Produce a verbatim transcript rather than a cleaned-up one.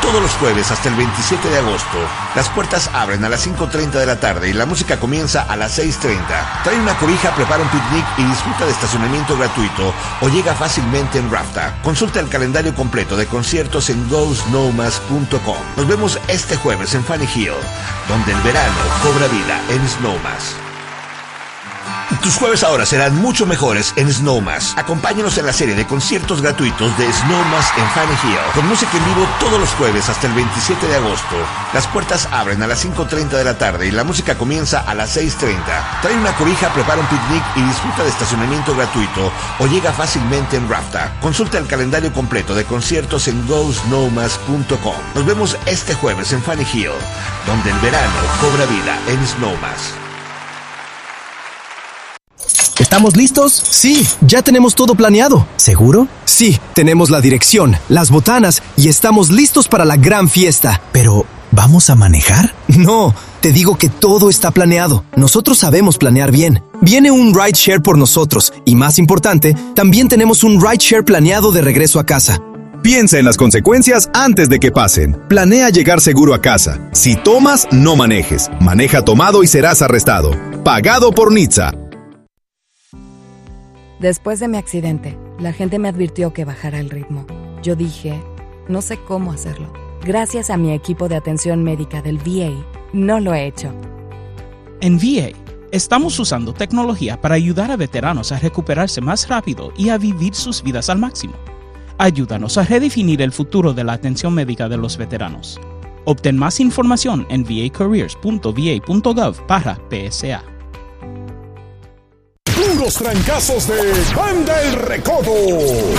todos los jueves hasta el veintisiete de agosto. Las puertas abren a las cinco treinta de la tarde y la música comienza a las seis treinta. Trae una cobija, prepara un picnic y disfruta de estacionamiento gratuito o llega fácilmente en Rafta. Consulta el calendario completo de conciertos en go snowmas punto com. Nos vemos este jueves en Fanny Hill, donde el verano cobra vida en Snowmass. Tus jueves ahora serán mucho mejores en Snowmass. Acompáñanos en la serie de conciertos gratuitos de Snowmass en Fanny Hill, con música en vivo todos los jueves hasta el veintisiete de agosto. Las puertas abren a las cinco treinta de la tarde y la música comienza a las seis treinta. Trae una cobija, prepara un picnic y disfruta de estacionamiento gratuito o llega fácilmente en Rafta. Consulta el calendario completo de conciertos en go snowmas punto com. Nos vemos este jueves en Fanny Hill, donde el verano cobra vida en Snowmass. ¿Estamos listos? Sí, ya tenemos todo planeado. ¿Seguro? Sí, tenemos la dirección, las botanas y estamos listos para la gran fiesta. Pero, ¿vamos a manejar? No, te digo que todo está planeado. Nosotros sabemos planear bien. Viene un rideshare por nosotros y, más importante, también tenemos un rideshare planeado de regreso a casa. Piensa en las consecuencias antes de que pasen. Planea llegar seguro a casa. Si tomas, no manejes. Maneja tomado y serás arrestado. Pagado por N H T S A. Después de mi accidente, la gente me advirtió que bajara el ritmo. Yo dije, no sé cómo hacerlo. Gracias a mi equipo de atención médica del V A, no lo he hecho. En V A, estamos usando tecnología para ayudar a veteranos a recuperarse más rápido y a vivir sus vidas al máximo. Ayúdanos a redefinir el futuro de la atención médica de los veteranos. Obtén más información en v a careers punto v a punto gov barra P S A. Puros trancazos de Banda El Recodo.